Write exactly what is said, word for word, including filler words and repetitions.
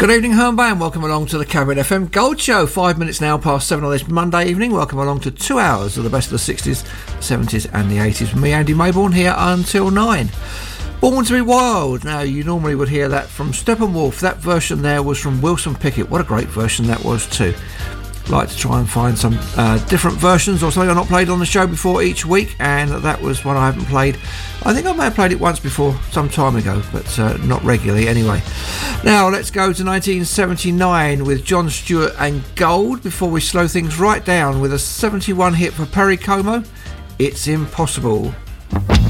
Good evening, home bay, and welcome along to the Cabaret F M Gold Show. Five minutes now past seven on this Monday evening. Welcome along to two hours of the best of the sixties, seventies and the eighties. With me, Andy Mayborn, here until nine. Born to be Wild. Now, you normally would hear that from Steppenwolf. That version there was from Wilson Pickett. What a great version that was too. Like to try and find some uh, different versions or something I've not played on the show before each week, and that was one I haven't played. I think I may have played it once before some time ago, but uh, not regularly anyway. Now let's go to nineteen seventy-nine with John Stewart and Gold before we slow things right down with a seventy-one hit for Perry Como, It's Impossible.